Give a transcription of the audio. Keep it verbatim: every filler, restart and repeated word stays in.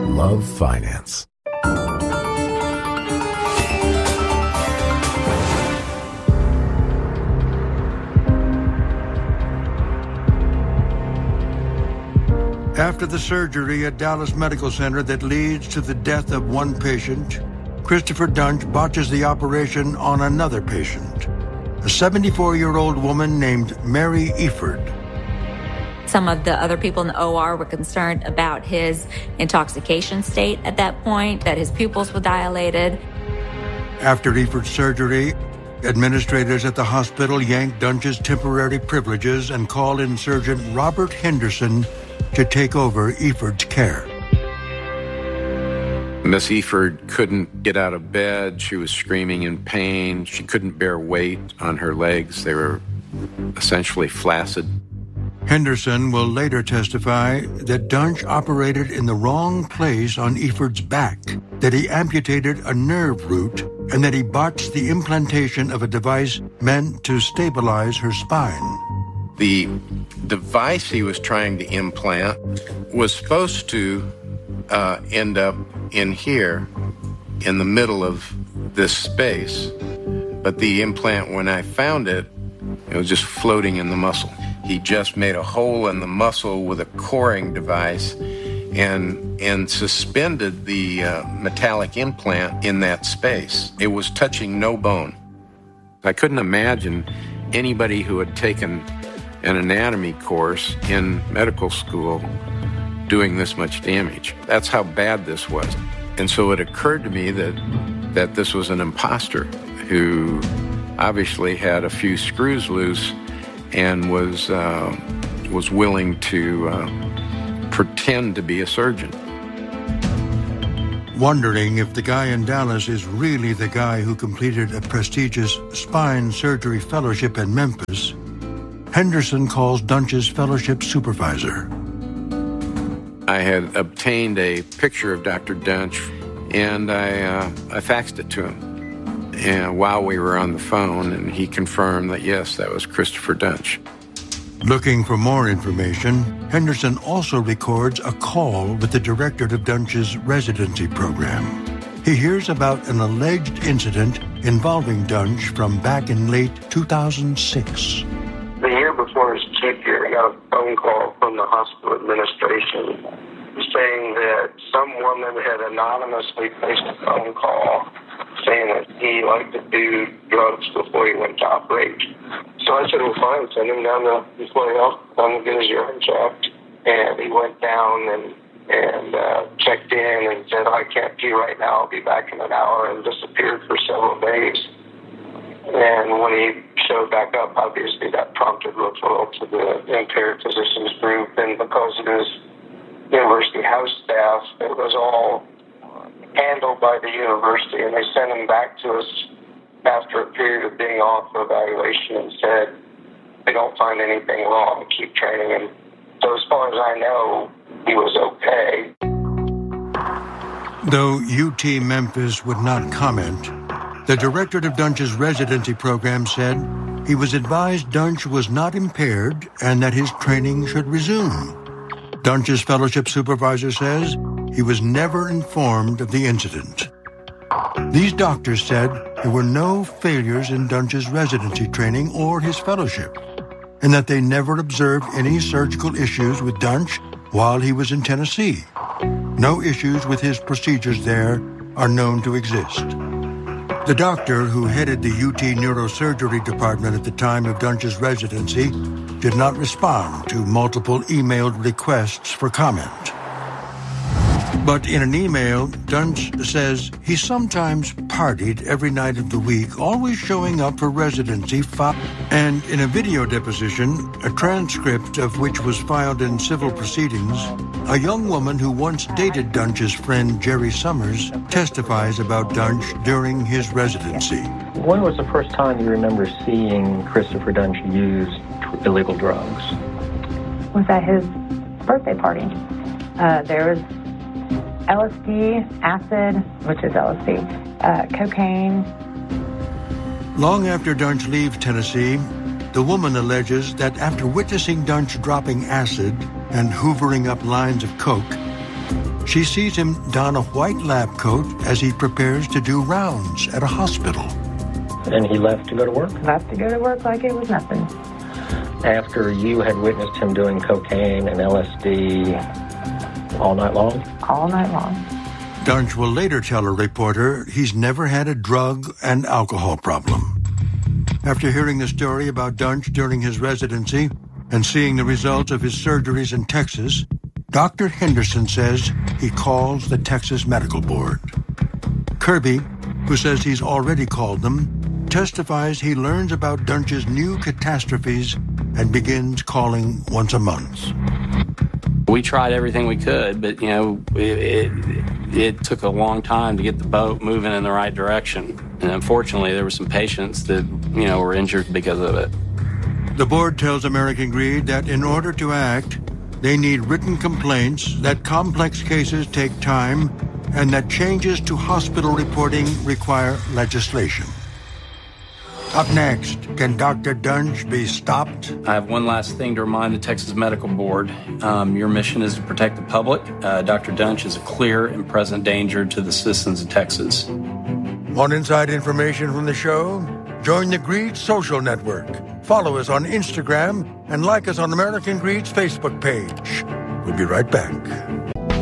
Love Finance. After the surgery at Dallas Medical Center that leads to the death of one patient, Christopher Duntsch botches the operation on another patient, a seventy-four-year-old woman named Mary Eford. Some of the other people in the O R were concerned about his intoxication state at that point, that his pupils were dilated. After Eford's surgery, administrators at the hospital yanked Duntsch's temporary privileges and called in surgeon Robert Henderson to take over Eford's care. Miss Eford couldn't get out of bed. She was screaming in pain. She couldn't bear weight on her legs. They were essentially flaccid. Henderson will later testify that Duntsch operated in the wrong place on Eford's back, that he amputated a nerve root, and that he botched the implantation of a device meant to stabilize her spine. The device he was trying to implant was supposed to uh, end up in here, in the middle of this space. But the implant, when I found it, it was just floating in the muscle. He just made a hole in the muscle with a coring device and and suspended the uh, metallic implant in that space. It was touching no bone. I couldn't imagine anybody who had taken an anatomy course in medical school doing this much damage. That's how bad this was. And so it occurred to me that that this was an imposter who obviously had a few screws loose and was uh, was willing to uh, pretend to be a surgeon. Wondering if the guy in Dallas is really the guy who completed a prestigious spine surgery fellowship in Memphis, Henderson calls Duntsch's fellowship supervisor. I had obtained a picture of Doctor Duntsch, and I, uh, I faxed it to him. And while we were on the phone, and he confirmed that, yes, that was Christopher Duntsch. Looking for more information, Henderson also records a call with the director of Duntsch's residency program. He hears about an alleged incident involving Duntsch from back in late two thousand six. The year before his chief year, I got a phone call from the hospital administration saying that some woman had anonymously placed a phone call saying that he liked to do drugs before he went to operate. So I said, well, fine, send him down to Employee Health, come and get his urine checked. And he went down and and uh, checked in and said, I can't pee right now, I'll be back in an hour, and disappeared for several days. And when he showed back up, obviously that prompted referral to the impaired physicians group, and because of his university house staff, it was all handled by the university, and they sent him back to us after a period of being off for evaluation and said, they don't find anything wrong, keep training him. So as far as I know, he was okay. Though U T Memphis would not comment, the director of Duntsch's residency program said he was advised Duntsch was not impaired and that his training should resume. Duntsch's fellowship supervisor says he was never informed of the incident. These doctors said there were no failures in Duntsch's residency training or his fellowship, and that they never observed any surgical issues with Duntsch while he was in Tennessee. No issues with his procedures there are known to exist. The doctor who headed the U T neurosurgery department at the time of Duntsch's residency did not respond to multiple emailed requests for comment. But in an email, Duntsch says he sometimes partied every night of the week, always showing up for residency. Fi- and in a video deposition, a transcript of which was filed in civil proceedings, a young woman who once dated Duntsch's friend Jerry Summers testifies about Duntsch during his residency. When was the first time you remember seeing Christopher Duntsch use tr- illegal drugs? Was at his birthday party. Uh, there was L S D, acid, which is L S D, uh, cocaine. Long after Duntsch leaves Tennessee, the woman alleges that after witnessing Duntsch dropping acid and hoovering up lines of coke, She sees him don a white lab coat as he prepares to do rounds at a hospital. And he left to go to work? Left to go to work like it was nothing. After you had witnessed him doing cocaine and L S D all night long? All night long. Dunch will later tell a reporter he's never had a drug and alcohol problem. After hearing the story about Dunch during his residency and seeing the results of his surgeries in Texas, Doctor Henderson says he calls the Texas Medical Board. Kirby, who says he's already called them, testifies he learns about Dunch's new catastrophes and begins calling once a month. We tried everything we could, but, you know, it, it, it took a long time to get the boat moving in the right direction. And unfortunately, there were some patients that, you know, were injured because of it. The board tells American Greed that in order to act, they need written complaints, that complex cases take time, and that changes to hospital reporting require legislation. Up next, can Doctor Dunch be stopped? I have one last thing to remind the Texas Medical Board. Um, your mission is to protect the public. Uh, Doctor Dunch is a clear and present danger to the citizens of Texas. Want inside information from the show? Join the Greed Social Network. Follow us on Instagram and like us on American Greed's Facebook page. We'll be right back.